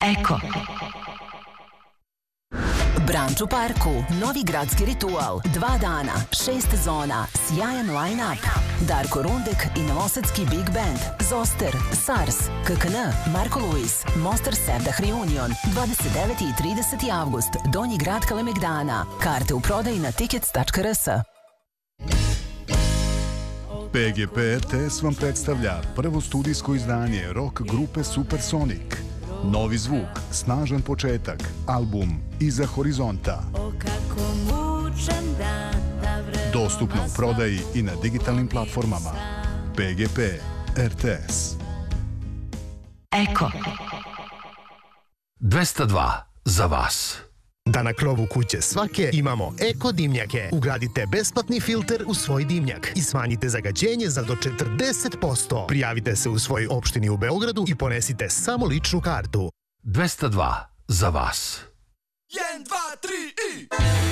Eko. Branč u parku, novi gradski ritual, 2 dana, 6 zona, sjajan line-up. Darko Rundek i novosadski Big Band, Zoster, Sars, KKN, Marko Luis, Mostar Sevdah Reunion, 29. i 30. avgust, Donji grad Kalemegdana. Karte u prodaji na tickets.rs. PGP RTS vam predstavlja prvo studijsko izdanje rock grupe Supersonic. Novi zvuk, snažan početak, album Iza horizonta. Dostupno u prodaji i na digitalnim platformama. PGP RTS. Eko. 202 za vas. Da na krovu kuće svake imamo eko dimnjake. Ugradite besplatni filter u svoj dimnjak i smanjite zagađenje za do 40%. Prijavite se u svojoj opštini u Beogradu i ponesite samo ličnu kartu. 202 za vas.